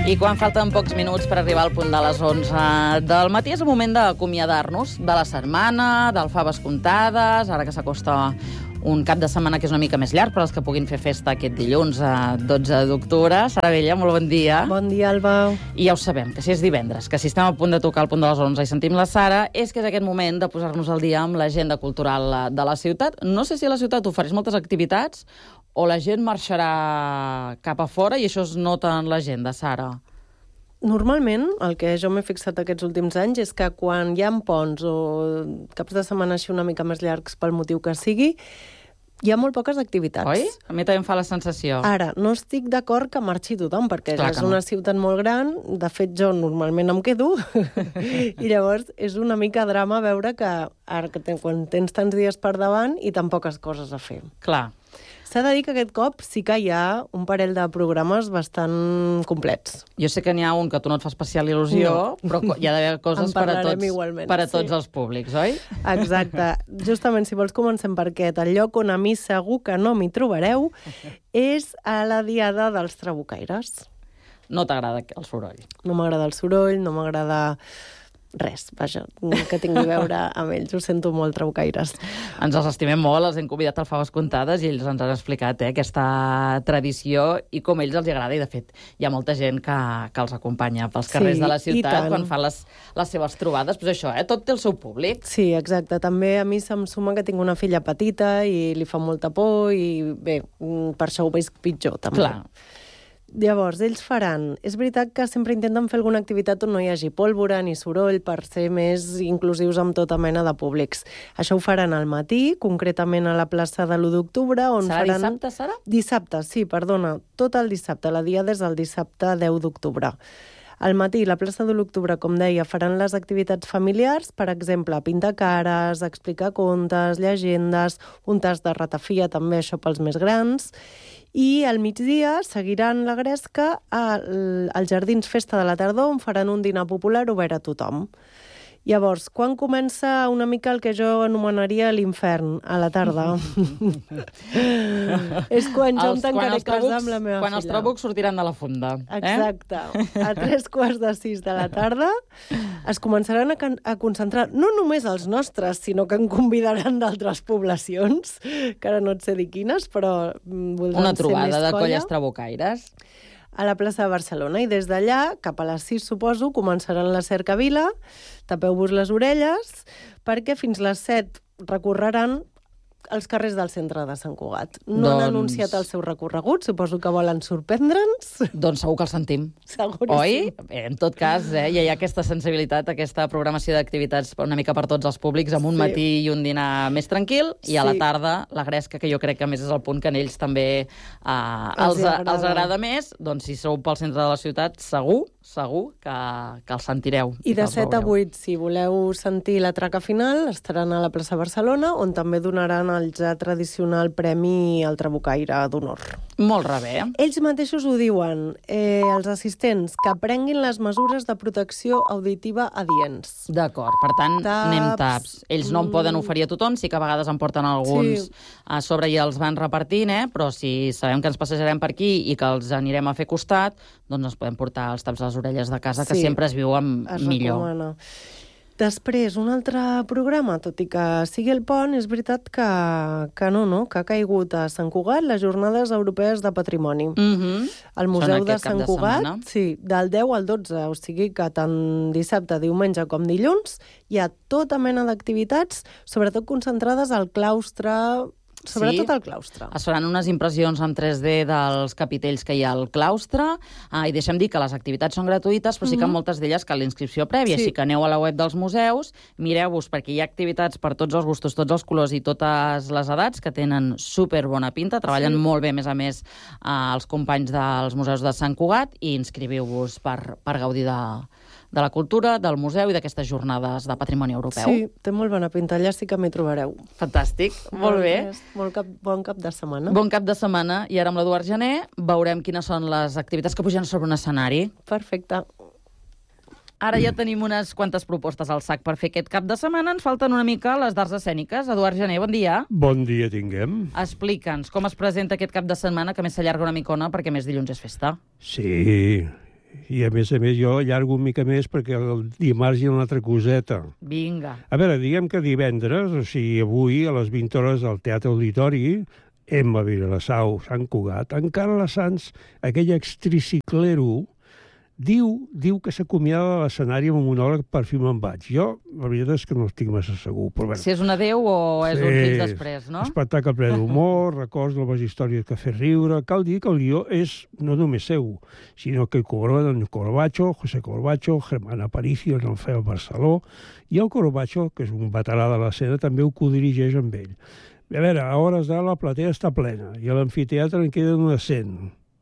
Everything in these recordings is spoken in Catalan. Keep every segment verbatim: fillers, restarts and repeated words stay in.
I quan falten pocs minuts per arribar al punt de les onze del matí és el moment d'acomiadar-nos de la setmana, del Faves Comptades, ara que s'acosta un cap de setmana que és una mica més llarg per als que puguin fer festa aquest dilluns, a dotze d'octubre. Sara Vella, molt bon dia. Bon dia, Alba. I ja ho sabem, que si és divendres, que si estem a punt de tocar el punt de les onze i sentim la Sara, és que és aquest moment de posar-nos al dia amb l'agenda cultural de la ciutat. No sé si a la ciutat ofereix moltes activitats o la gent marxarà cap a fora i això es nota en l'agenda, Sara. Normalment, el que jo m'he fixat aquests últims anys és que quan hi ha ponts o caps de setmana així una mica més llargs pel motiu que sigui, hi ha molt poques activitats. Oi? A mi també em fa la sensació. Ara, no estic d'acord que marxi tothom, perquè Clar és no. una ciutat molt gran, de fet jo normalment em quedo, i llavors és una mica drama veure que ara que ten, quan tens tants dies per davant i tan poques coses a fer. Clar. S'ha de dir que aquest cop sí que hi ha un parell de programes bastant complets. Jo sé que n'hi ha un que a tu no et fa especial il·lusió, no. Però hi ha d'haver coses per a tots, igualment, per a tots sí. els públics, oi? Exacte. Justament, si vols, comencem per aquest. El lloc on a mi segur que no m'hi trobareu és a la Diada dels Trabucaires. No t'agrada el soroll? No m'agrada el soroll, no m'agrada res, vaja, que tingui a veure amb ells. Ho sento molt, trabucaires. Ens els estimem molt, els hem convidat al Faves Comptades i ells ens han explicat eh, aquesta tradició i com a ells els agrada. I, de fet, hi ha molta gent que, que els acompanya pels carrers sí, de la ciutat quan fan les, les seves trobades. Pues això, eh, tot té el seu públic. Sí, exacte. També a mi se'm suma que tinc una filla petita i li fa molta por i, bé, per això ho veig pitjor, també. Clar. Llavors, ells faran... És veritat que sempre intenten fer alguna activitat on no hi hagi pólvora ni soroll per ser més inclusius amb tota mena de públics. Això ho faran al matí, concretament a la plaça de l'u d'octubre, on Serà faran... dissabte, Sara? Dissabte, sí, perdona. Tot el dissabte. La diada és el dissabte deu d'octubre. Al matí, la plaça de l'octubre, com deia, faran les activitats familiars, per exemple, pintar cares, explicar contes, llegendes, un tas de ratafia, també això pels més grans, i al migdia seguiran la gresca als Jardins Festa de la Tardor, on faran un dinar popular obert a tothom. Llavors, quan comença una mica el que jo anomenaria l'infern, a la tarda? És quan jo els, em tancaré a casa amb la meva quan filla. Quan els trabucs sortiran de la funda. Exacte. Eh? A tres quarts de sis de la tarda es començaran a, a concentrar no només els nostres, sinó que en convidaran d'altres poblacions, que ara no et sé dir quines, però voldran una trobada ser més de colla. colles trabucaires. A la plaça de Barcelona, i des d'allà, cap a les sis, suposo, començaran la cercavila, tapeu-vos les orelles, perquè fins les set recorreran els carrers del centre de Sant Cugat. No doncs... han anunciat el seu recorregut, suposo que volen sorprendre'ns. Doncs segur que el sentim. Seguríssim. Oi? Bé, en tot cas, eh, ja hi ha aquesta sensibilitat, aquesta programació d'activitats una mica per tots els públics, amb un sí. matí i un dinar més tranquil, i a sí. la tarda la gresca, que jo crec que a més és el punt que a ells també eh, els, els, agrada. els agrada més. Doncs si sou pel centre de la ciutat, segur, segur que, que els sentireu. I de set a vuit, si voleu sentir la traca final, estaran a la plaça Barcelona, on també donaran el ja tradicional premi al Trabucaire d'honor. Molt rebé. Ells mateixos ho diuen, eh, els assistents, que prenguin les mesures de protecció auditiva adients. D'acord, per tant, taps, anem taps. Ells no en poden oferir a tothom, sí que a vegades en porten alguns sí. a sobre i els van repartint, eh? Però si sabem que ens passejarem per aquí i que els anirem a fer costat, doncs ens podem portar els taps a les orelles de casa, que sí, sempre es viuen es millor. Recomana. Després, un altre programa, tot i que sigui el pont, és veritat que, que no, no, que ha caigut a Sant Cugat les Jornades Europees de Patrimoni. Mm-hmm. El Museu de Sant Cugat, sí, del deu al dotze, o sigui que tant dissabte, diumenge com dilluns hi ha tota mena d'activitats, sobretot concentrades al claustre, sobretot sí. al claustre. Es faran unes impressions en tres D dels capitells que hi ha al claustre, ah, i deixem dir que les activitats són gratuïtes, però sí que moltes d'elles cal l'inscripció prèvia, sí. així que aneu a la web dels museus, mireu-vos, perquè hi ha activitats per tots els gustos, tots els colors i totes les edats, que tenen super bona pinta, treballen sí. molt bé, a més a més, eh, els companys dels museus de Sant Cugat, i inscriviu-vos per, per gaudir de, de la cultura, del museu i d'aquestes jornades de patrimoni europeu. Sí, té molt bona pinta, allà sí que m'hi trobareu. Fantàstic, molt bé. Molt cap, bon cap de setmana. Bon cap de setmana. I ara amb l'Eduard Gené veurem quines són les activitats que pugen sobre un escenari. Perfecte. Ara ja tenim unes quantes propostes al sac per fer aquest cap de setmana. Ens falten una mica les d'arts escèniques. Eduard Gené, bon dia. Bon dia tinguem. Explica'ns com es presenta aquest cap de setmana, que més s'allarga una micona perquè més dilluns és festa. Sí, I, a més a més, jo allargo una mica més perquè el dimarts hi ha una altra coseta. Vinga. A veure, diguem que divendres, o sigui, avui, a les vint hores al Teatre Auditori, Emma Vilassau, Sant Cugat, encara la Sants, aquell extriciclero, diu, diu que s'acomiada de l'escenari amb un monòleg Per fi me'n vaig. Jo, la veritat és que no estic massa segur. Però bé. Si és un adeu o és sí, un fins després, no? Espectacle ple d'humor, records, noves històries que fer riure. Cal dir que el guió és no només seu, sinó que col·laboren en Corbacho, José Corbacho, Germán Aparicio, Rafael Barceló, i el Corbacho, que és un veterà de l'escena, també ho codirigeix amb ell. A veure, a hores d'ara la platea està plena i a l'amfiteatre en queden unes cent.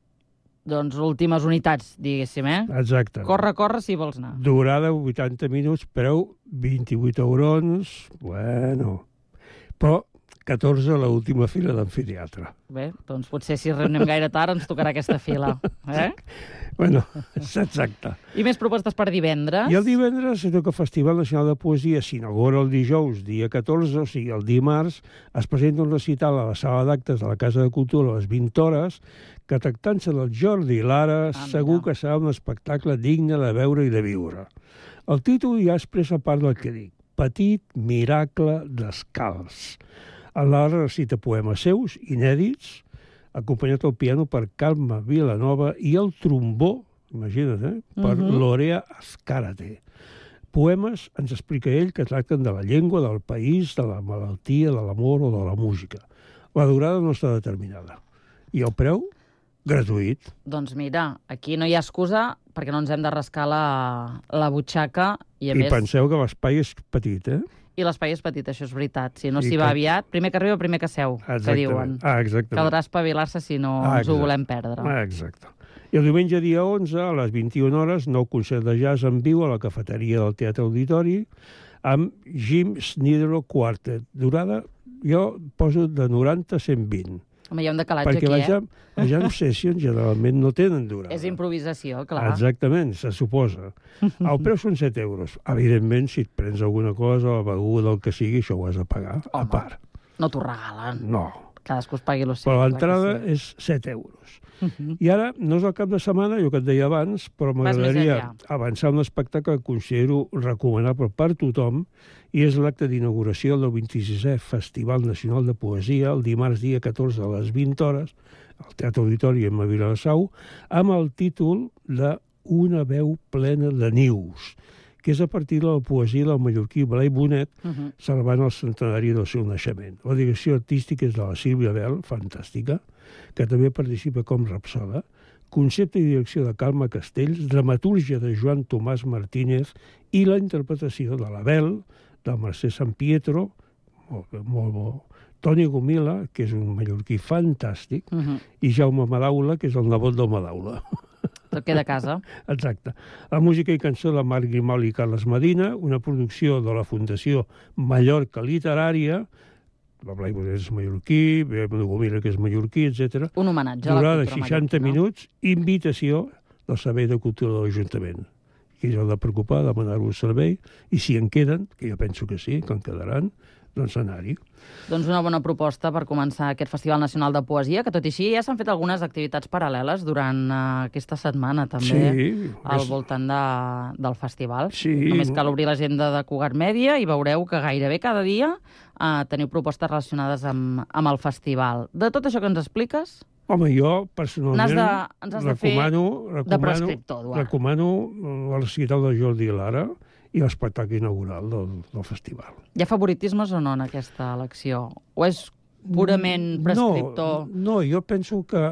Doncs últimes unitats, diguéssim, eh? Exacte. Corre, corre, si vols anar. Durada vuitanta minuts, preu vint-i-vuit eurons, bueno... Però catorze a l'última fila d'amfiteatre. Bé, doncs potser si anem gaire tard ens tocarà aquesta fila, eh? Bueno, és exacte. I més propostes per divendres? I el divendres es toca Festival Nacional de Poesia Sinagoga el dijous, dia catorze, o sigui, el dimarts, es presenta un recital a la sala d'actes de la Casa de Cultura a les vint hores, que tractant-se del Jordi Lara, ah, segur que serà un espectacle digne de veure i de viure. El títol ja expressa part del que dic. Petit miracle descalç. El Lara recita poemes seus, inèdits, acompanyat al piano per Carme Vilanova i el trombó, imagina't, eh? per uh-huh. Lorea Azcárate. Poemes, ens explica ell, que tracten de la llengua, del país, de la malaltia, de l'amor o de la música. La durada no està determinada. I el preu? Gratuït. Doncs mira, aquí no hi ha excusa perquè no ens hem de rascar la, la butxaca. I, a I més... penseu que l'espai és petit, eh? I l'espai és petit, això és veritat. Si no s'hi va que... aviat, primer que arriba, primer que seu, exactament. Que diuen. Ah, exactament. Caldrà espavilar-se si no ah, ens ho volem perdre. Ah, exacte. I el diumenge dia onze, a les vint-i-una hores, nou concert de jazz en viu a la cafeteria del Teatre Auditori amb Jim Snidero Quartet. Durada, jo poso de noranta a cent vint. Home, hi ha un decalatge perquè aquí, eh? Perquè les jam sessions generalment no tenen durada. És improvisació, clar. Exactament, se suposa. El preu són set euros. Evidentment, si et prens alguna cosa, la beguda, el que sigui, això ho has de pagar Home, a part. No t'ho regalen. No. Cadascú es pagui lo seu. Però l'entrada sí. és set euros. Uh-huh. I ara, no és el cap de setmana, jo que et deia abans, però m'agradaria avançar un espectacle que considero recomanable per tothom, i és l'acte d'inauguració del vint-i-sisè Festival Nacional de Poesia, el dimarts dia catorze a les vint hores, al Teatre Auditori Emma Vilassau, amb el títol de Una veu plena de nius, que és a partir de la poesia del mallorquí Blai Bonet, uh-huh. celebrant el centenari del seu naixement. La direcció artística és de la Sílvia Bel, fantàstica, que també participa com rapsoda, concepte i direcció de Carme Castells, dramatúrgia de Joan Tomàs Martínez i la interpretació de la Bel, del Mercè Sant Pietro, molt, molt bo, Toni Gomila, que és un mallorquí fantàstic, uh-huh. i Jaume Madaula, que és el nebot del Madaula. Tot queda a casa. Exacte. La música i cançó de Marc Grimal i Carles Medina, una producció de la Fundació Mallorca Literària, la Blai Bonet és mallorquí, Toni Gomila, que és mallorquí, etcètera. Un homenatge a la durada cultura seixanta mallorquina. minuts, invitació del Servei de Cultura de l'Ajuntament, que és el de preocupar, demanar-ho al servei, i si en queden, que jo penso que sí, que en quedaran, doncs anar-hi. Doncs una bona proposta per començar aquest Festival Nacional de Poesia, que tot i així ja s'han fet algunes activitats paral·leles durant uh, aquesta setmana, també, sí, al és... voltant de, del festival. Sí. Només cal obrir l'agenda de Cugat Mèdia i veureu que gairebé cada dia uh, teniu propostes relacionades amb, amb el festival. De tot això que ens expliques... Home, jo, personalment, de, ens has de recomano, fer de prescriptor, Eduard. Recomano el recital de Jordi Lara i l'espectacle inaugural del, del festival. Hi ha favoritismes o no en aquesta elecció? O és purament prescriptor? No, no, jo penso que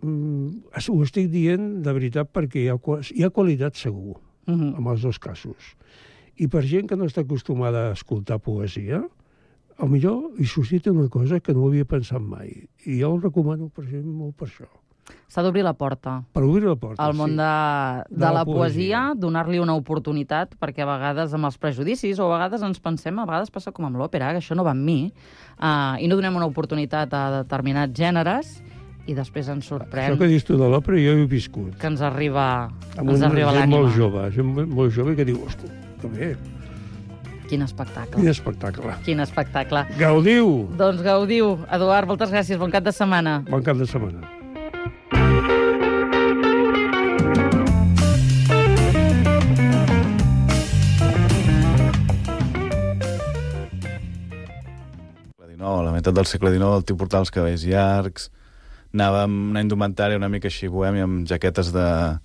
mm, ho estic dient de veritat perquè hi ha, hi ha qualitat segur, uh-huh. en els dos casos. I per gent que no està acostumada a escoltar poesia, a millor hi suscita una cosa que no havia pensat mai. I jo el recomano per gent molt per això. S'ha d'obrir la porta. Per obrir la porta, al món sí. de, de, de la, la poesia, poesia donar-li una oportunitat, perquè a vegades amb els prejudicis, o a vegades ens pensem, a vegades passa com amb l'òpera, que això no va amb mi, uh, i no donem una oportunitat a determinats gèneres, i després ens sorprèn... Això que dius tu de l'òpera, jo he viscut. Que ens arriba, amb ens arriba l'ànima. Amb molt jove, gent molt jove que diu, ostres, que bé. Quin espectacle. Quin espectacle. Quin espectacle. Gaudiu! Doncs gaudiu. Eduard, moltes gràcies. Bon cap de setmana. Bon cap de setmana. No, a la meitat del segle dinou el tio portava els cabells llargs, anava amb una indumentària una mica així bohèmia, amb jaquetes de,